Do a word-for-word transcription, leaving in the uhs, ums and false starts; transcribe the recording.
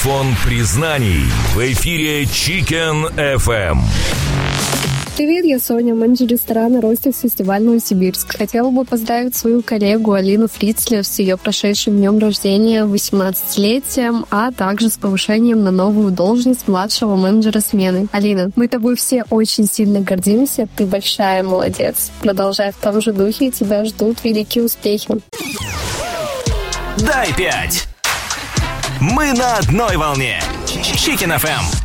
Марафон признаний в эфире Chicken эф эм. Привет, я Соня, менеджер ресторана «Ростик» фестиваль Новосибирск. Хотела бы поздравить свою коллегу Алину Фрицлер с ее прошедшим днем рождения, восемнадцатилетием, а также с повышением на новую должность младшего менеджера смены. Алина, мы тобой все очень сильно гордимся, ты большая молодец. Продолжай в том же духе, тебя ждут великие успехи. Дай пять! Мы на одной волне. Chicken эф эм.